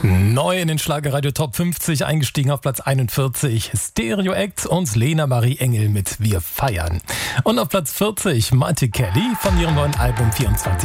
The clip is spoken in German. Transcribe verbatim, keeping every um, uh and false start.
Neu in den Schlagerradio Top fünfzig eingestiegen auf Platz einundvierzig. Stereo Act und Lena Marie Engel mit Wir feiern. Und auf Platz vierzig Marty Kelly von ihrem neuen Album vierundzwanzig.